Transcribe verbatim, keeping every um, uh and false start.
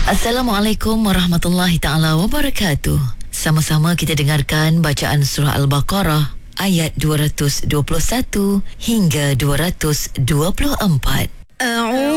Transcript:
Assalamualaikum warahmatullahi taala wabarakatuh. Sama-sama kita dengarkan bacaan surah Al-Baqarah ayat dua ratus dua puluh satu hingga dua ratus dua puluh empat.